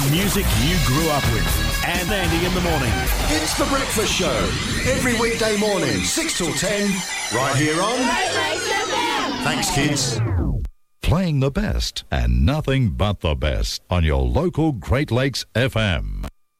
music you grew up with. And Andy in the morning. It's The Breakfast Show. Every weekday morning, 6 till 10, right here on... Thanks, kids. Playing the best and nothing but the best on your local Great Lakes FM.